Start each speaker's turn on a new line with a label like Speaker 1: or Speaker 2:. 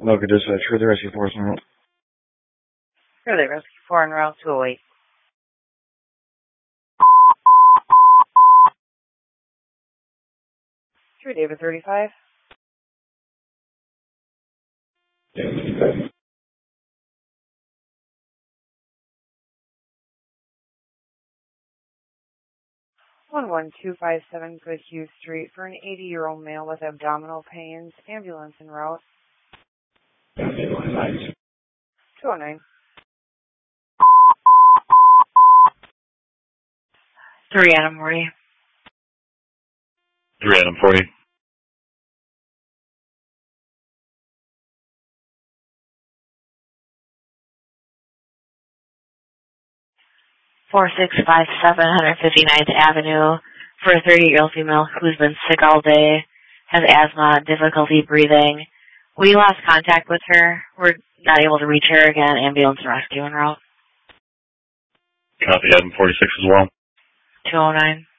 Speaker 1: Local dispatch for the rescue force on route.
Speaker 2: For the rescue 4 on route 208. Through David 35. One 1257 Goodhue Street for an 80-year-old male with abdominal pains. Ambulance en route. 209. 3 Adam 40.
Speaker 3: 3 Adam 40.
Speaker 2: 4657 159th Avenue for a 30-year-old female who's been sick all day, has asthma, difficulty breathing. We lost contact with her. We're not able to reach her again. Ambulance and rescue en route.
Speaker 3: Copy Adam 46 as well.
Speaker 2: 209.